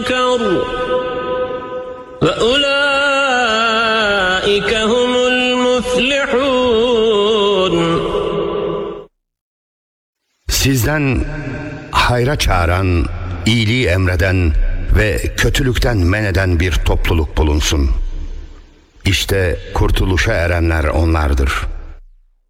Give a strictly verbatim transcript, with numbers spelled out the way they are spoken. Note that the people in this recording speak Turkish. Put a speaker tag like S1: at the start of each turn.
S1: وأولئك هم المفلحون.
S2: Sizden hayra çağıran, iyiliği emreden ve kötülükten men eden bir topluluk bulunsun. İşte kurtuluşa erenler onlardır.